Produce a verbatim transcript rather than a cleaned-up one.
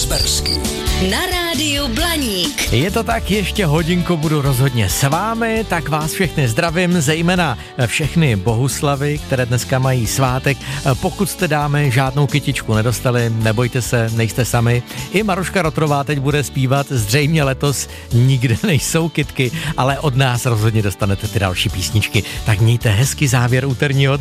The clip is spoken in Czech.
Kasperský. Na rádiu Blaník. Je to tak, ještě hodinku budu rozhodně s vámi, tak vás všechny zdravím, zejména všechny bohuslavy, které dneska mají svátek. Pokud jste, dámy, žádnou kytičku nedostali, nebojte se, nejste sami. I Maruška Rotrová teď bude zpívat, zřejmě letos nikde nejsou kytky, ale od nás rozhodně dostanete ty další písničky. Tak mějte hezký závěr úterního